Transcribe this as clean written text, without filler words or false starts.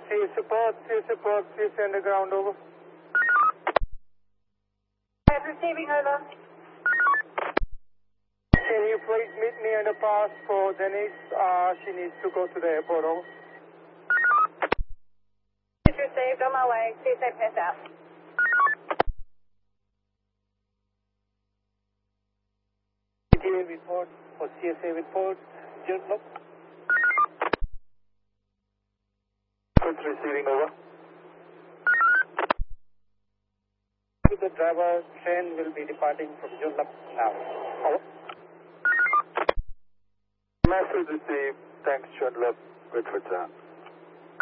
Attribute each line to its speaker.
Speaker 1: See support, CSA underground, over.
Speaker 2: Receiving, over.
Speaker 1: Can you please meet me on the pass for Denise? She needs to go to the airport, over.
Speaker 2: It's received, on my way. CSA pass out.
Speaker 1: CTA report for CSA report. Joondalup. Receiving, over. The driver train will be departing from Joondalup now. Over.
Speaker 3: Message received. Thanks, Joondalup. Wait for time.